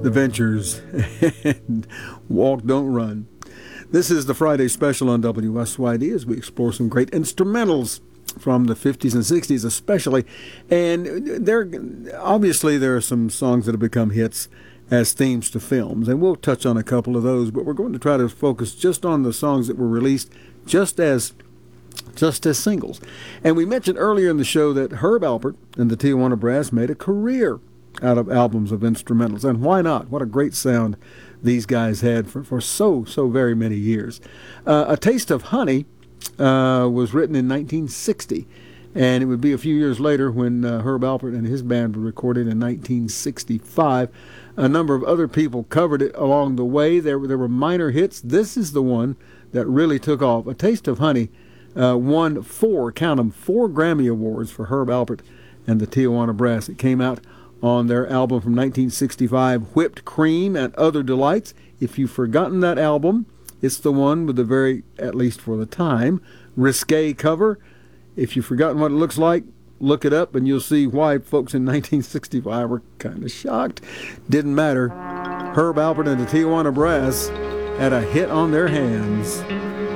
The Ventures, and Walk Don't Run. This is the Friday special on WSYD as we explore some great instrumentals from the 50s and 60s especially. And there are some songs that have become hits as themes to films, and we'll touch on a couple of those, but we're going to try to focus just on the songs that were released just as singles. And we mentioned earlier in the show that Herb Alpert and the Tijuana Brass made a career out of albums of instrumentals, and why not? What a great sound these guys had for so very many years. A Taste of Honey was written in 1960, and it would be a few years later when Herb Alpert and his band would record it in 1965. A number of other people covered it along the way. There were minor hits. This is the one that really took off. A Taste of Honey won four Grammy Awards for Herb Alpert and the Tijuana Brass. It came out on their album from 1965, Whipped Cream and Other Delights. If you've forgotten that album, it's the one with the very, at least for the time, risque cover. If you've forgotten what it looks like, look it up and you'll see why folks in 1965 were kind of shocked. Didn't matter. Herb Alpert and the Tijuana Brass had a hit on their hands.